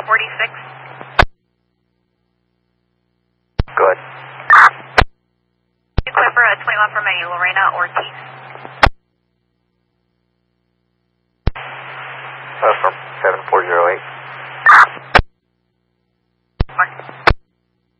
46. Good. Clipper 21 from a Lorena Ortiz. From 7408.